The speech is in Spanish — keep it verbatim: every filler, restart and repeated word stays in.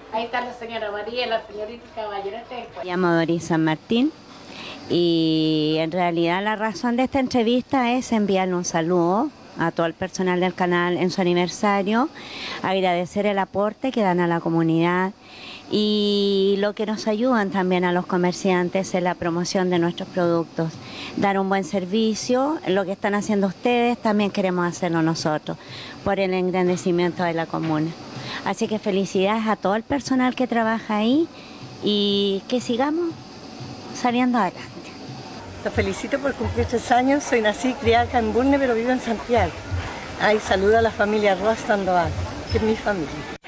Ahí está la señora María, la señorita Caballero. Me llamo Doris San Martín y en realidad la razón de esta entrevista es enviarle un saludo a todo el personal del canal en su aniversario, agradecer el aporte que dan a la comunidad y lo que nos ayudan también a los comerciantes en la promoción de nuestros productos. Dar un buen servicio, lo que están haciendo ustedes también queremos hacerlo nosotros, por el engrandecimiento de la comuna. Así que felicidades a todo el personal que trabaja ahí y que sigamos saliendo adelante. Los felicito por cumplir tres años, soy nací y criada acá en Bulnes, pero vivo en Santiago. Ahí saludo a la familia Roa Sandoval, que es mi familia.